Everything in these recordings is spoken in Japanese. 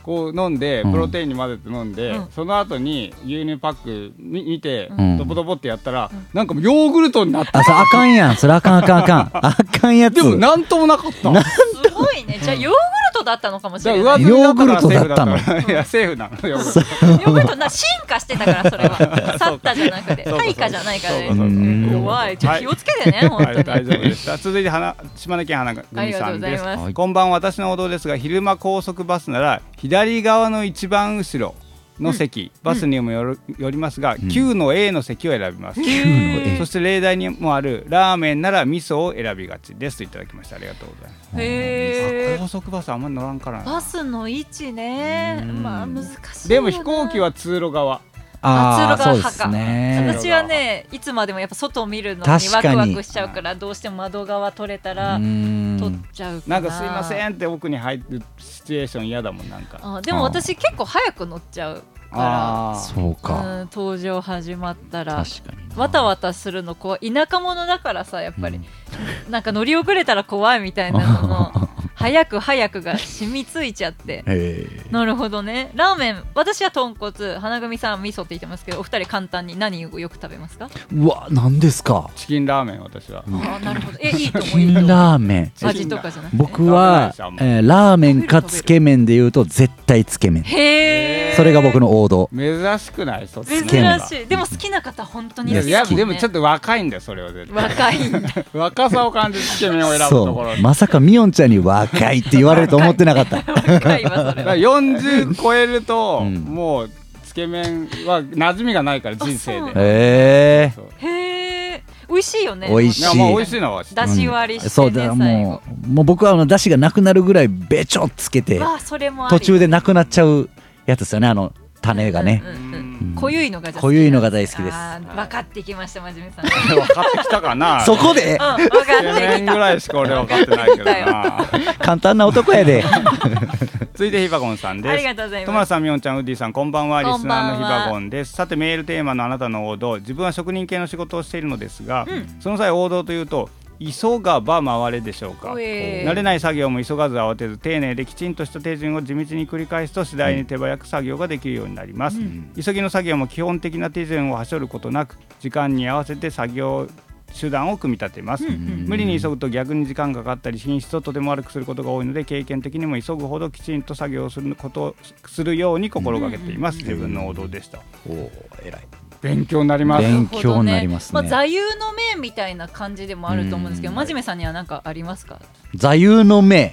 こう飲んでプロテインに混ぜて飲んで、その後に牛乳パック見てドボドボってやったらなんかもうヨーグルトになって、 あ、それあかんやん、それあかんあかんあかんあかんやつ。 でもなんともなかった。 すごいね。じゃあヨーグルトだったのかもしれない。 ヨーグルトだったの。 いやセーフなのヨーグルト。 ヨーグルト進化してたからそれは。サッタじゃなくて対価じゃないからね。怖い。ちょっと気をつけてね本当に。 大丈夫でした。続いて島根県花組さんです。こんばんは、私の王道ですが、昼間高速バスなら左側の一番後ろの席、バスにもよりますが、9の A の席を選びます。9の A。そして例題にもあるラーメンなら味噌を選びがちですといただきました。ありがとうございます。高速バスあんまり乗らんからな。 バスの位置ね、まあ難しい。 でも飛行機は通路側。 通路側そうで派か。 すね。 私はね、いつまでもやっぱ外を見るのにワクワクしちゃうから、どうしても窓側取れたら撮っちゃうかな。 なんかすいませんって奥に入るシチュエーション嫌だもんなんか。 でも私結構早く乗っちゃうから、 そうか。 登場始まったら確かにわたわたするの田舎者だからさ、やっぱりなんか乗り遅れたら怖いみたいなのの早くが染みついちゃって。なるほどね。ラーメン、私は豚骨、花組さん味噌って言ってますけど、お二人簡単に何をよく食べますか？ うわ、何ですか？ チキンラーメン。私は。 なるほど。いいと思う。 チキンラーメン。 味とかじゃなくて。 僕はラーメンかつけ麺で言うと絶対つけ麺。 へー。 それが僕の王道。 珍しくない？そっちの珍しい。でも好きな方本当に好き。 いやでもちょっと若いんだよそれは絶対。 若いんだ。 若さを感じるつけ麺を選ぶところ。 まさかみおんちゃんに若いって言われると思ってなかった。 若いわそれは。 40超えるともうつけ麺は馴染みがないから人生で。 へえ。美味しいよね。 美味しい。 いやまあ美味しいのはだし割りしてね。 そうだ、もう僕はだしがなくなるぐらいべちょっつけて途中でなくなっちゃうやつですよね、種がね。 濃ゆいのが濃ゆいのが大好きです。 分かってきました、真面目さん。 分かってきたかな。 そこで分かってきたぐらいしか俺分かってないけどな。 簡単な男やで。 続いてひばごんさんです。 ありがとうございます。 戸村さん、みおんちゃん、ウッディさん、こんばんは。リスナーのひばごんです。さて、メールテーマのあなたの王道。自分は職人系の仕事をしているのですが、その際王道というと急がば回れでしょうか。慣れない作業も急がず慌てず丁寧できちんとした手順を地道に繰り返すと次第に手早く作業ができるようになります。急ぎの作業も基本的な手順をはしょることなく時間に合わせて作業手段を組み立てます。無理に急ぐと逆に時間がかかったり品質をとても悪くすることが多いので、経験的にも急ぐほどきちんと作業をするように心がけています。自分の王道でした。 偉い。 勉強になります。 勉強になりますね。 座右の銘みたいな感じでもあると思うんですけど、真面目さんには何かありますか？ 座右の銘、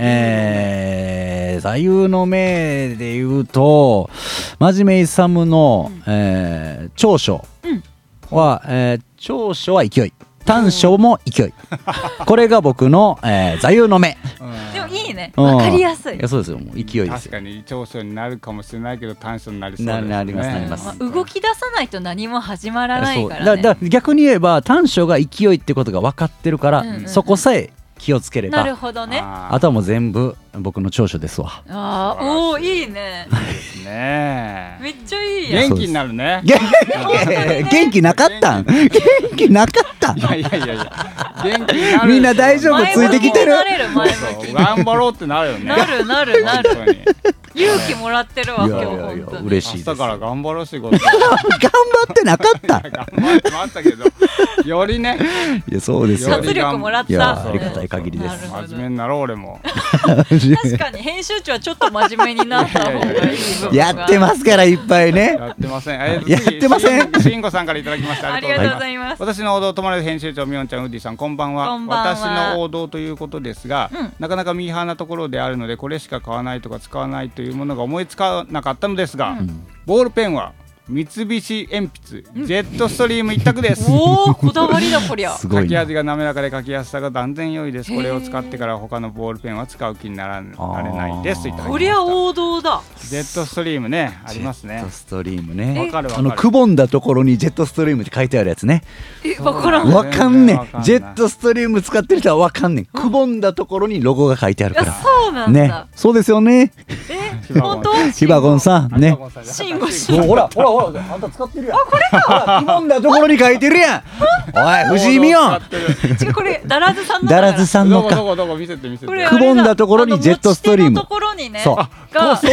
座右の銘で言うと真面目勇の、長所は、長所は勢い、短所も勢い。これが僕の、座右の銘。 でもいいね、わかりやすい。 そうですよ、もう勢いですよ。 確かに長所になるかもしれないけど短所になりそうですね。 なります。 動き出さないと何も始まらないからね。 だ逆に言えば短所が勢いってことが分かってるから、そこさえ気をつければ。 なるほどね。 あとはもう全部僕の長所ですわ。 おお、いいね。 いいですね。 めっちゃいいやん。 元気になるね。 元気なかったん？元気なかったん？ いや元気になる。 みんな大丈夫？ついてきてる？ 頑張ろうってなるよね。 なる。勇気もらってるわ今日本当に。 嬉しいです。朝から頑張ろう仕事。 頑張ってなかった。 頑張ってましたけど、よりね。 いやそうですよ。 活力もらった。 いやありがたい限りです。 真面目になろう俺も。 確かに編集長はちょっと真面目になった方がいい部分が。 やってますからいっぱいね。 やってません。 やってません。 しんごさんからいただきました。 ありがとうございます。 私の王道ともらう編集長みおんちゃん、ウッディさん、こんばんは。私の王道ということですが、なかなかミーハーなところであるのでこれしか買わないとか使わないというものが思いつかなかったのですが、ボールペンは三菱鉛筆ジェットストリーム一択です。 おお、こだわりだこりゃ。 書き味が滑らかで書きやすさが断然良いです。これを使ってから他のボールペンは使う気にならないです。 こりゃ王道だ。 ジェットストリームね、ありますね。 ジェットストリームね。 わかる。 くぼんだところにジェットストリームって書いてあるやつね。 わからん。 わかんねん。ジェットストリーム使ってる人はわかんねん。くぼんだところにロゴが書いてあるから。 そうなんだ。 そうですよね。 本当？ ひばごんさんね。 慎吾ほらあんた使ってるやん。あ、これか。くぼんだところに書いてるやん。おい、藤井美音。 これダラズさんの。 ダラズさんのか。 どこ見せて。 くぼんだところにジェットストリーム。 ところにね。 そう。